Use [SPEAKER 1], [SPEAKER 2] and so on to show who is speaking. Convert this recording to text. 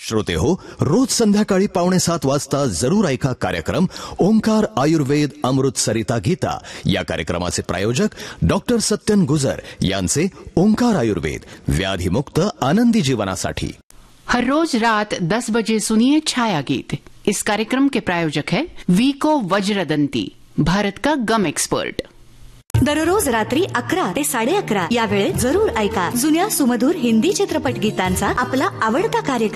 [SPEAKER 1] श्रोते हो, रोज संध्याकाळी 6:45 वाजता जरूर ऐका कार्यक्रम ओंकार आयुर्वेद अमृत सरिता गीता. या कार्यक्रमाचे प्रायोजक डॉक्टर सत्यन गुजर यांचे ओंकार आयुर्वेद, व्याधिमुक्त आनंदी जीवनासाठी.
[SPEAKER 2] हर रोज रात 10 बजे सुनिए छाया गीत. इस कार्यक्रम के प्रायोजक है वीको वज्रदंती, भारत का गम एक्सपर्ट.
[SPEAKER 3] दररोज रात्री 11 ते 11:30 या वेळेत जरूर ऐका जुन्या सुमधुर हिंदी चित्रपट गीतांचा आपला आवडता कार्यक्रम